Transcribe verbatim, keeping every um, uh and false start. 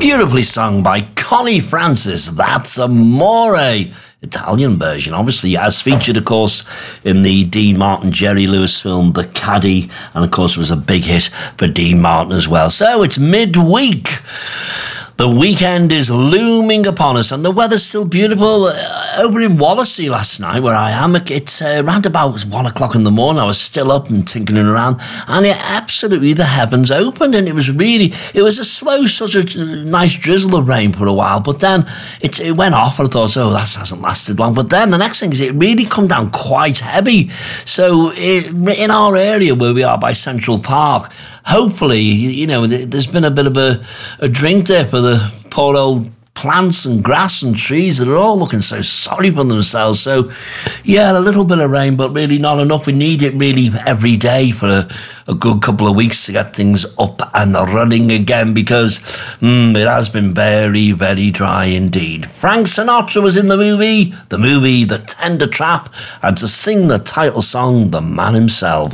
Beautifully sung by Connie Francis. That's Amore. Italian version, obviously, as featured, of course, in the Dean Martin, Jerry Lewis film, The Caddy, and, of course, was a big hit for Dean Martin as well. So it's midweek. The weekend is looming upon us, and the weather's still beautiful. Uh, over in Wallasey last night, where I am, it's uh, around about one o'clock in the morning. I was still up and tinkering around, and it absolutely, the heavens opened, and it was really, it was a slow sort of nice drizzle of rain for a while, but then it, it went off, and I thought, oh, that hasn't lasted long. But then the next thing is it really come down quite heavy. So it, in our area where we are by Central Park, hopefully, you know, there's been a bit of a, a drink there for the poor old plants and grass and trees that are all looking so sorry for themselves. So, yeah, a little bit of rain, but really not enough. We need it really every day for a, a good couple of weeks to get things up and running again, because mm, it has been very, very dry indeed. Frank Sinatra was in the movie, the movie The Tender Trap, and to sing the title song, the man himself.